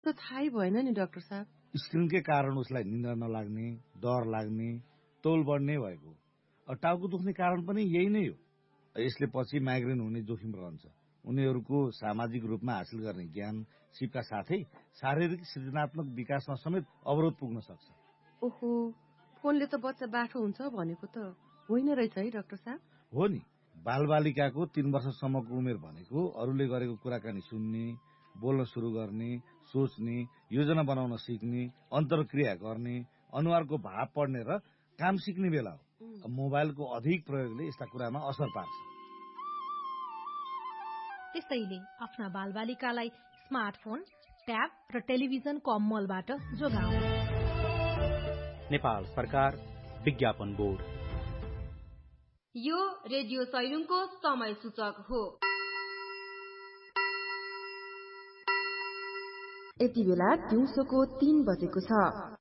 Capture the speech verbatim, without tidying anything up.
त थाहै भएन नि डाक्टर साहब। स्क्रिनकै कारण उसलाई निन्द्रा नलाग्ने, डर लाग्ने, तौल बढ्ने भएको। टाउको दुख्ने कारण पनि यही नै हो। यसले पछि माइग्रेन हुने जोखिम रहन्छ। उनीहरूको सामाजिक रूपमा हासिल गर्ने ज्ञान सिपका साथै शारीरिक सृजनात्मक विकासमा समेत अवरोध पुग्न सक्छ। ओहो, फोनले त बच्चा बाठो हुन्छ भनेको त होइन रहेछ है डाक्टर साहब? हो नि, बालबालिकाको तीन वर्षसम्मको उमेर भनेको अरूले गरेको कुराकानी सुन्ने, बोल्न सुरु गर्ने, सोच्ने, योजना बनाउन सिक्ने, अन्तर्क्रिया गर्ने, अनुहारको भाव पढ्ने र काम सिक्ने बेला हो। मोबाइलको अधिक प्रयोगले यस्ता कुरामा असर पार्छ। त्यसैले आफ्ना बालबालिकालाई स्मार्टफोन, ट्याब र टेलिभिजनको अमलबाट जोगाउनु। नेपाल सरकार विज्ञापन बोर्ड। यो रेडियो सैलुङको समय सूचक हो। यति बेला दिउँसोको तीन बजेको छ।